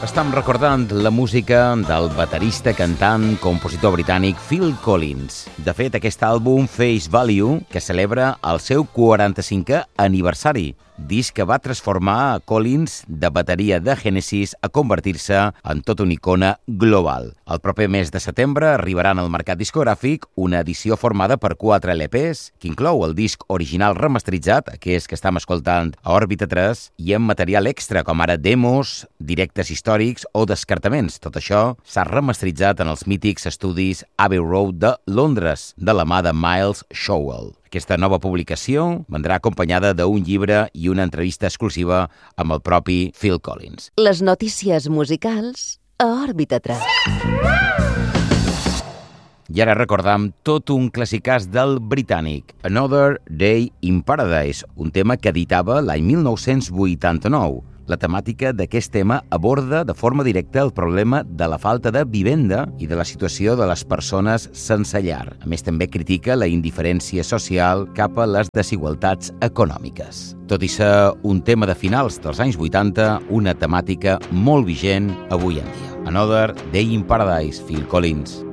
Estem recordant la música del baterista, cantant, compositor britànic Phil Collins. De fet, aquest àlbum Face Value, que celebra el seu 45è aniversari, disc que va transformar Collins de bateria de Genesis a convertir-se en tota una icona global. El proper mes de setembre arribaran al mercat discogràfic una edició formada per 4 LPs, que inclou el disc original remasteritzat, aquest que estem escoltant a Òrbita 3, i amb material extra, com ara demos, directes històrics o descartaments. Tot això s'ha remasteritzat en els mítics estudis Abbey Road de Londres, de la mà de Miles Showell. Aquesta nova publicació vendrà acompanyada d'un llibre i una entrevista exclusiva amb el propi Phil Collins. Les notícies musicals a Òrbita 3. I ara recordam tot un classicàs del britànic, Another Day in Paradise, un tema que editava l'any 1989. La temàtica d'aquest tema aborda de forma directa el problema de la falta de vivenda i de la situació de les persones sense llar. A més, també critica la indiferència social cap a les desigualtats econòmiques. Tot i ser un tema de finals dels anys 80, una temàtica molt vigent avui en dia. Another Day in Paradise, Phil Collins.